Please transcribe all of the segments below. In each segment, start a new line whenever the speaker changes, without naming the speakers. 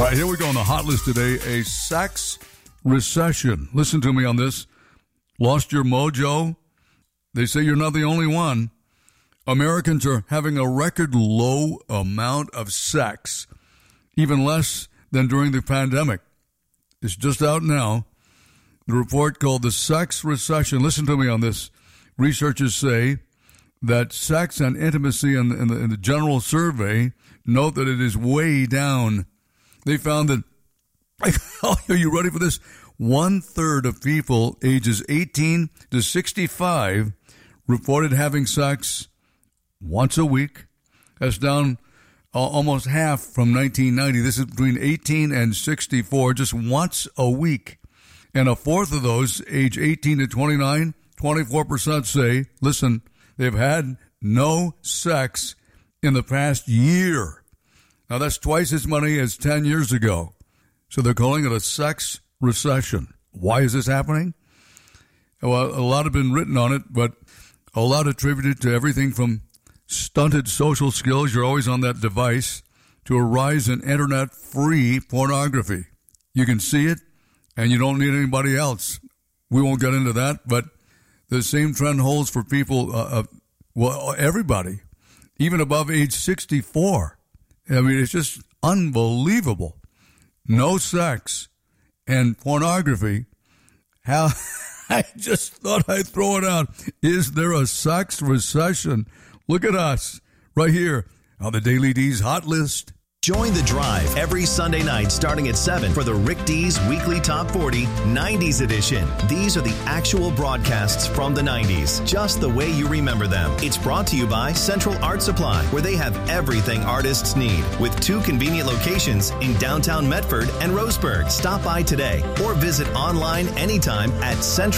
All right, here we go on the hot list today. A sex recession. Listen to me on this. Lost your mojo? They say you're not the only one. Americans are having a record low amount of sex, even less than during the pandemic. It's just out now. The report called the Sex Recession. Listen to me on this. Researchers say that sex and intimacy in the general survey note that it is way down. They found that, are you ready for this? 1/3 of people ages 18 to 65 reported having sex once a week. That's down almost half from 1990. This is between 18 and 64, just once a week. And a fourth of those, age 18 to 29, 24% say, listen, they've had no sex in the past year. Now, that's twice as many as 10 years ago. So they're calling it a sex recession. Why is this happening? Well, a lot have been written on it, but a lot attributed to everything from stunted social skills, you're always on that device, to a rise in internet-free pornography. You can see it, and you don't need anybody else. We won't get into that, but the same trend holds for people, everybody, even above age 64. I mean, it's just unbelievable. No sex and pornography. How I just thought I'd throw it out. Is there a sex recession? Look at us right here on the Daily D's Hot List.
Join the drive every Sunday night starting at 7 for the Rick D's Weekly Top 40 90s edition. These are the actual broadcasts from the 90s, just the way you remember them. It's brought to you by Central Art Supply, where they have everything artists need, with 2 convenient locations in downtown Medford and Roseburg. Stop by today or visit online anytime at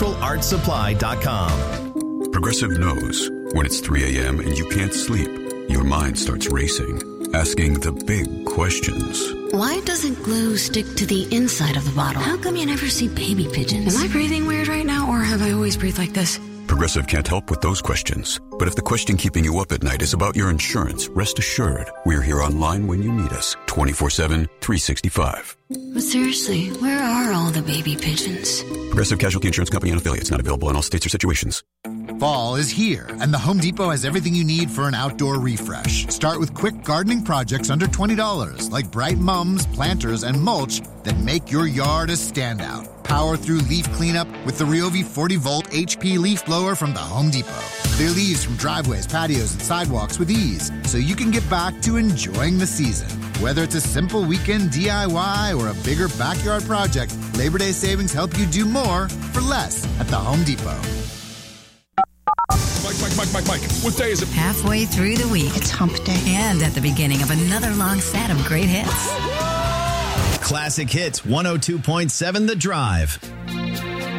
centralartsupply.com.
Progressive knows when it's 3 a.m. and you can't sleep, your mind starts racing, asking the big questions.
Why doesn't glue stick to the inside of the bottle? How come you never see baby pigeons? Am I breathing weird right now, or have I always breathed like this?
Progressive can't help with those questions. But if the question keeping you up at night is about your insurance, rest assured, we're here online when you need us, 24/7, 365.
But seriously, where are all the baby pigeons?
Progressive Casualty Insurance Company and affiliates, not available in all states or situations.
Fall is here, and the Home Depot has everything you need for an outdoor refresh. Start with quick gardening projects under $20, like bright mums, planters, and mulch that make your yard a standout. Power through leaf cleanup with the Ryobi 40-volt HP leaf blower from the Home Depot. Clear leaves from driveways, patios, and sidewalks with ease, so you can get back to enjoying the season. Whether it's a simple weekend DIY or a bigger backyard project, Labor Day savings help you do more for less at the Home Depot.
Mike. What day is it?
Halfway through the week.
It's hump day.
And at the beginning of another long set of great hits.
Classic Hits 102.7 The Drive.